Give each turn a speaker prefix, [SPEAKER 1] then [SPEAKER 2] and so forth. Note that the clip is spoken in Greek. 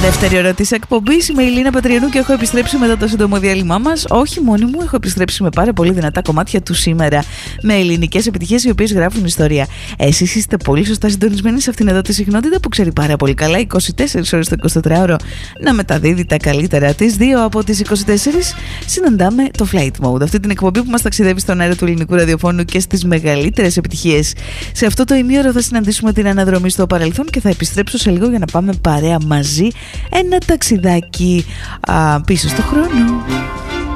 [SPEAKER 1] Δεύτερη ώρα της εκπομπής. Είμαι η Λίνα Πατριανού και έχω επιστρέψει μετά το σύντομο διάλειμμά μας. Όχι μόνη μου, έχω επιστρέψει με πάρα πολύ δυνατά κομμάτια του σήμερα. Με ελληνικές επιτυχίες οι οποίες γράφουν ιστορία. Εσείς είστε πολύ σωστά συντονισμένοι σε αυτήν εδώ τη συχνότητα που ξέρει πάρα πολύ καλά 24 ώρες το 24ωρο να μεταδίδει τα καλύτερα. Τις 2 από τις 24 συναντάμε το Flight Mode. Αυτή την εκπομπή που μας ταξιδεύει στον αέρα του ελληνικού ραδιοφώνου και στις μεγαλύτερες επιτυχίες. Σε αυτό το ημίωρο θα συναντήσουμε την αναδρομή στο παρελθόν και θα επιστρέψω σε λίγο για να πάμε παρέα μαζί ένα ταξιδάκι πίσω στο χρόνο.